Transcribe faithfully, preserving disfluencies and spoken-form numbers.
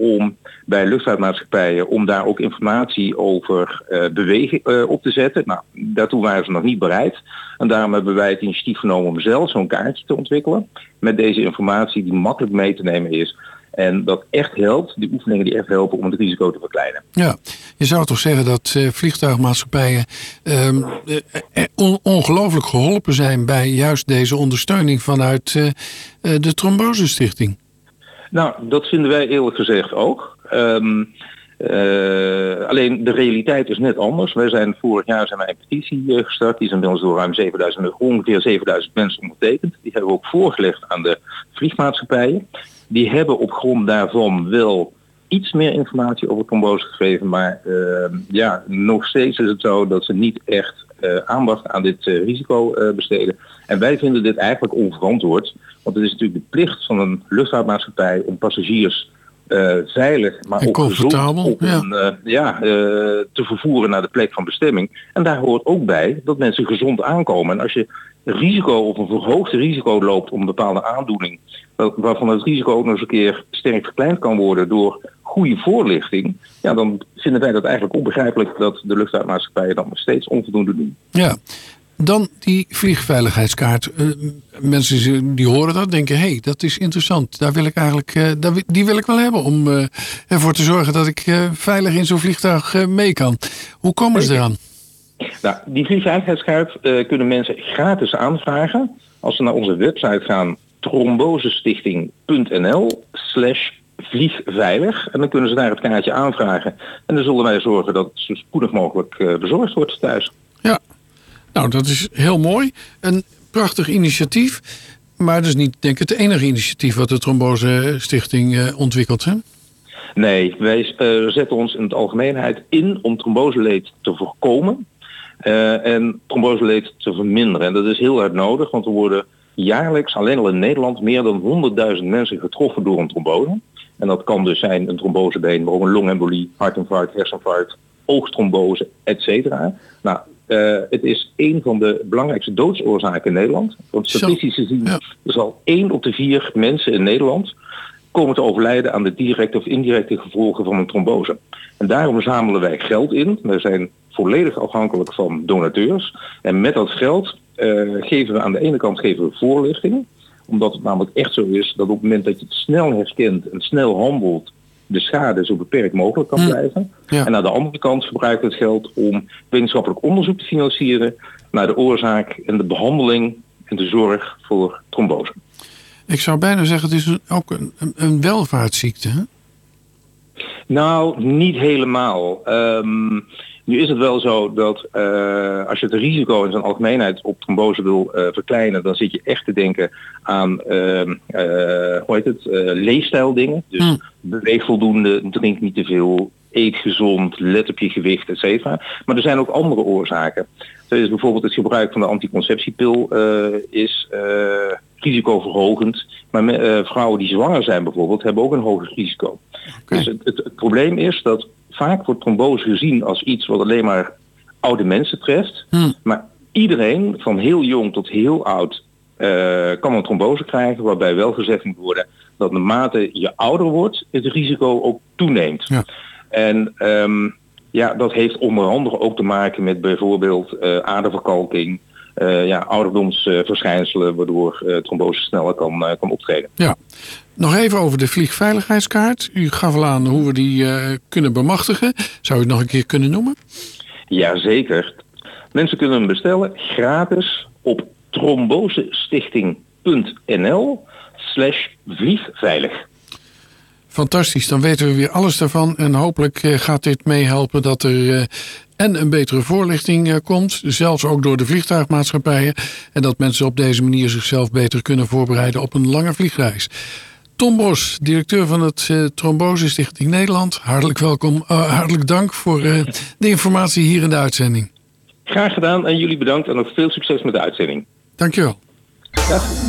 om bij luchtvaartmaatschappijen om daar ook informatie over uh, bewegen uh, op te zetten. Nou, daartoe waren ze nog niet bereid. En daarom hebben wij het initiatief genomen om zelf zo'n kaartje te ontwikkelen. Met deze informatie die makkelijk mee te nemen is. En dat echt helpt, die oefeningen die echt helpen om het risico te verkleinen. Ja, je zou toch zeggen dat uh, vliegtuigmaatschappijen uh, on- ongelooflijk geholpen zijn bij juist deze ondersteuning vanuit uh, uh, de Trombosestichting? Nou, dat vinden wij eerlijk gezegd ook. Um, uh, alleen de realiteit is net anders. Wij zijn vorig jaar zijn wij een petitie uh, gestart. Die is inmiddels door ruim zevenduizend, ongeveer zevenduizend mensen ondertekend. Die hebben we ook voorgelegd aan de vliegmaatschappijen. Die hebben op grond daarvan wel iets meer informatie over trombose gegeven. Maar uh, ja, nog steeds is het zo dat ze niet echt uh, aandacht aan dit uh, risico uh, besteden. En wij vinden dit eigenlijk onverantwoord. Want het is natuurlijk de plicht van een luchtvaartmaatschappij om passagiers uh, veilig, maar en ook comfortabel gezond op ja. een, uh, ja, uh, te vervoeren naar de plek van bestemming. En daar hoort ook bij dat mensen gezond aankomen. En als je risico of een verhoogde risico loopt om een bepaalde aandoening, waarvan het risico ook nog eens een keer sterk verkleind kan worden door goede voorlichting, ja, dan vinden wij dat eigenlijk onbegrijpelijk dat de luchtvaartmaatschappijen dat nog steeds onvoldoende doen. Ja, dan die vliegveiligheidskaart. Uh, mensen die horen dat denken, hé, hey, dat is interessant. Daar wil ik eigenlijk, uh, daar, die wil ik wel hebben om uh, ervoor te zorgen dat ik uh, veilig in zo'n vliegtuig uh, mee kan. Hoe komen ze eraan? Nou, die vliegveiligheidskaart uh, kunnen mensen gratis aanvragen als ze naar onze website gaan, trombosestichting.nl slash vliegveilig. En dan kunnen ze daar het kaartje aanvragen. En dan zullen wij zorgen dat het zo spoedig mogelijk uh, bezorgd wordt thuis. Ja, nou dat is heel mooi. Een prachtig initiatief. Maar dat is niet, denk ik, het enige initiatief wat de Trombosestichting uh, ontwikkelt, hè? Nee, wij uh, zetten ons in het algemeenheid in om tromboseleed te voorkomen. Uh, en tromboseleed te verminderen. En dat is heel hard nodig, want er worden jaarlijks alleen al in Nederland meer dan honderdduizend mensen getroffen door een trombose. En dat kan dus zijn een trombosebeen, maar ook een longembolie, hartinfarct, herseninfarct, oogtrombose, et cetera. Nou, uh, het is een van de belangrijkste doodsoorzaken in Nederland. Want statistisch gezien ja. zal één op de vier mensen in Nederland komen te overlijden aan de directe of indirecte gevolgen van een trombose. En daarom zamelen wij geld in. We zijn volledig afhankelijk van donateurs. En met dat geld uh, geven we aan de ene kant geven we voorlichting. Omdat het namelijk echt zo is dat op het moment dat je het snel herkent en snel handelt, de schade zo beperkt mogelijk kan blijven. Ja. En aan de andere kant gebruiken we het geld om wetenschappelijk onderzoek te financieren naar de oorzaak en de behandeling en de zorg voor trombose. Ik zou bijna zeggen, het is een, ook een, een welvaartsziekte, hè? Nou, niet helemaal. Um, nu is het wel zo dat uh, als je het risico in zijn algemeenheid op trombose wil uh, verkleinen, dan zit je echt te denken aan uh, uh, hoe heet het, uh, leefstijldingen. Dus hmm. beweeg voldoende, drink niet te veel, eet gezond, let op je gewicht, et cetera. Maar er zijn ook andere oorzaken. Dus bijvoorbeeld het gebruik van de anticonceptiepil uh, is uh, risicoverhogend. Maar me, uh, vrouwen die zwanger zijn bijvoorbeeld hebben ook een hoger risico. Okay. Dus het, het, het probleem is dat vaak wordt trombose gezien als iets wat alleen maar oude mensen treft. Hmm. Maar iedereen, van heel jong tot heel oud, uh, kan een trombose krijgen. Waarbij wel gezegd moet worden dat naarmate je ouder wordt, het risico ook toeneemt. Ja. En um, ja, dat heeft onder andere ook te maken met bijvoorbeeld uh, aderverkalking, uh, ja, ouderdomsverschijnselen, uh, waardoor uh, trombose sneller kan, uh, kan optreden. Ja. Nog even over de vliegveiligheidskaart. U gaf al aan hoe we die uh, kunnen bemachtigen. Zou u het nog een keer kunnen noemen? Jazeker. Mensen kunnen hem bestellen gratis op trombosestichting.nl slash vliegveilig. Fantastisch, dan weten we weer alles daarvan. En hopelijk uh, gaat dit meehelpen dat er uh, en een betere voorlichting uh, komt. Zelfs ook door de vliegtuigmaatschappijen. En dat mensen op deze manier zichzelf beter kunnen voorbereiden op een lange vliegreis. Tom Bos, directeur van het uh, Trombosestichting Nederland. Hartelijk welkom, uh, hartelijk dank voor uh, de informatie hier in de uitzending. Graag gedaan en jullie bedankt en nog veel succes met de uitzending. Dankjewel. Dag.